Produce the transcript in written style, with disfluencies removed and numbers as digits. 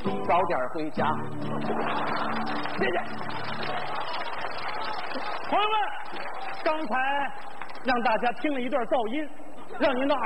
早点回家。谢谢。 朋友们，刚才让大家听了一段噪音，让您的